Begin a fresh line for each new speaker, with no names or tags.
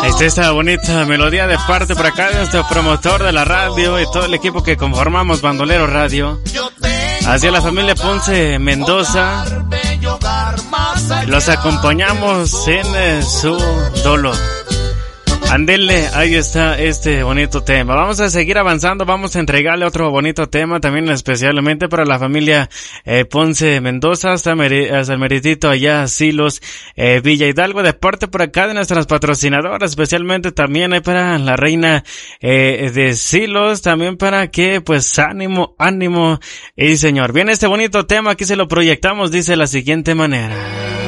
Ahí está esta bonita melodía de parte por acá de nuestro promotor de la radio y todo el equipo que conformamos Bandolero Radio. Hacia la familia Ponce Mendoza, los acompañamos en su dolor. Ándele, ahí está este bonito tema. Vamos a seguir avanzando, vamos a entregarle otro bonito tema también especialmente para la familia Ponce Mendoza, hasta el meritito allá, Silos, Villa Hidalgo, de parte por acá de nuestras patrocinadoras, especialmente también para la reina de Silos, también para que pues ánimo, y señor. Viene este bonito tema, aquí se lo proyectamos, dice de la siguiente manera.